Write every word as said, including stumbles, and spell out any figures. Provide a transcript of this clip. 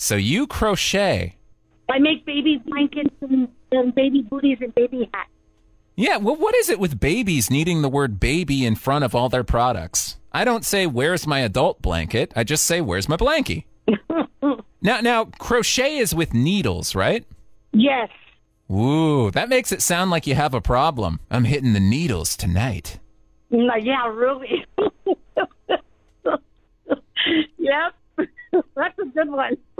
So you crochet. I make baby blankets and, and baby booties and baby hats. Yeah, well, what is it with babies needing the word baby in front of all their products? I don't say, where's my adult blanket? I just say, where's my blankie? now, now, crochet is with needles, right? Yes. Ooh, that makes it sound like you have a problem. I'm hitting the needles tonight. No, yeah, really. Yep. That's a good one.